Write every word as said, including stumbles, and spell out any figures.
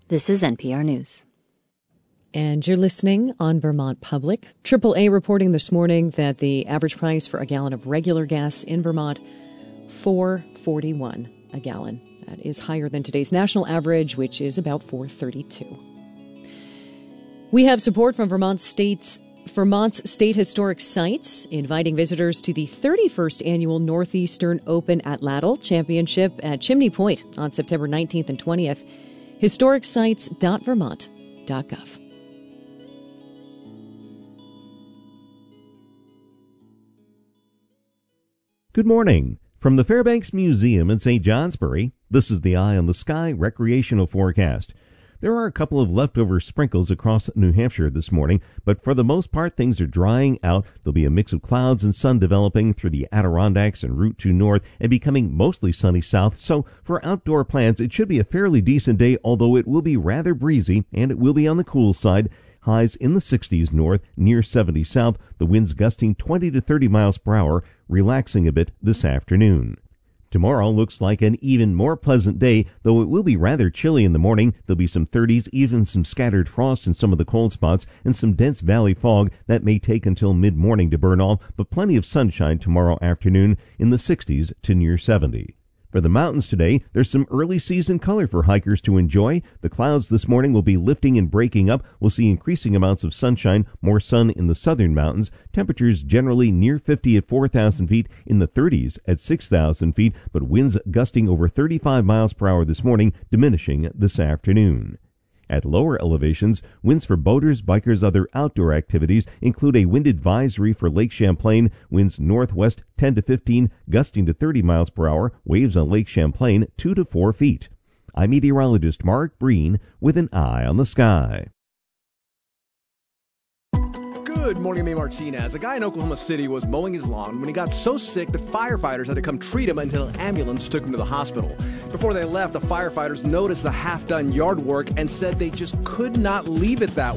This is N P R News. And you're listening on Vermont Public. triple A reporting this morning that the average price for a gallon of regular gas in Vermont, four forty-one a gallon. That is higher than today's national average, which is about four thirty-two. We have support from Vermont State's Vermont's State Historic Sites, inviting visitors to the thirty-first Annual Northeastern Open Atlatl Championship at Chimney Point on September nineteenth and twentieth. historic sites dot vermont dot gov. Good morning. From the Fairbanks Museum in Saint Johnsbury, this is the Eye on the Sky recreational forecast. There are a couple of leftover sprinkles across New Hampshire this morning, but for the most part, things are drying out. There'll be a mix of clouds and sun developing through the Adirondacks and Route two North and becoming mostly sunny south. So for outdoor plans, it should be a fairly decent day, although it will be rather breezy and it will be on the cool side. Highs in the sixties north, near seventy south. The winds gusting twenty to thirty miles per hour, relaxing a bit this afternoon. Tomorrow looks like an even more pleasant day, though it will be rather chilly in the morning. There'll be some thirties, even some scattered frost in some of the cold spots, and some dense valley fog that may take until mid-morning to burn off, but plenty of sunshine tomorrow afternoon in the sixties to near seventy. For the mountains today, there's some early season color for hikers to enjoy. The clouds this morning will be lifting and breaking up. We'll see increasing amounts of sunshine, more sun in the southern mountains. Temperatures generally near fifty at four thousand feet, in the thirties at six thousand feet, but winds gusting over thirty-five miles per hour this morning, diminishing this afternoon. At lower elevations, winds for boaters, bikers, other outdoor activities include a wind advisory for Lake Champlain, winds northwest ten to fifteen, gusting to thirty miles per hour, waves on Lake Champlain two to four feet. I'm meteorologist Mark Breen with an eye on the sky. Good morning, I'm A. Martinez. A guy in Oklahoma City was mowing his lawn when he got so sick that firefighters had to come treat him until an ambulance took him to the hospital. Before they left, the firefighters noticed the half-done yard work and said they just could not leave it that way.